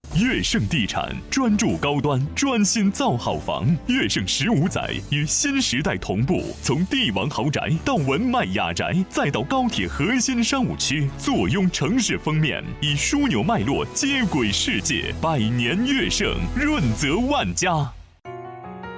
悦盛地产专注高端，专心造好房。悦盛15载与新时代同步，从帝王豪宅到文迈雅宅，再到高铁核心商务区，坐拥城市封面，以枢纽脉络接轨世界。百年悦盛，润泽万家。